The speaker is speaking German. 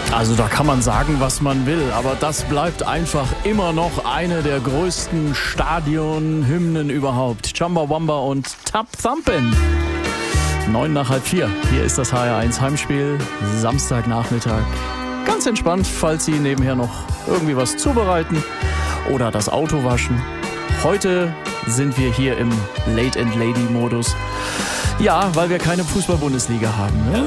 Also da kann man sagen, was man will, aber das bleibt einfach immer noch eine der größten Stadionhymnen überhaupt. Chumbawamba und Tap Thumpin'. 3:09. Hier ist das HR1 Heimspiel, Samstagnachmittag. Ganz entspannt, falls Sie nebenher noch irgendwie was zubereiten oder das Auto waschen. Heute sind wir hier im Late and Lady Modus. Ja, weil wir keine Fußball-Bundesliga haben. Ne?